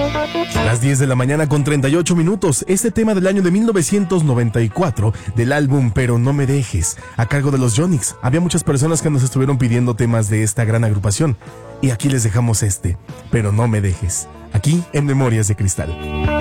Las 10 de la mañana con 38 minutos. Este tema del año de 1994 del álbum Pero No Me Dejes, a cargo de los Yonix. Había muchas personas que nos estuvieron pidiendo temas de esta gran agrupación. Y aquí les dejamos este, Pero No Me Dejes, aquí en Memorias de Cristal.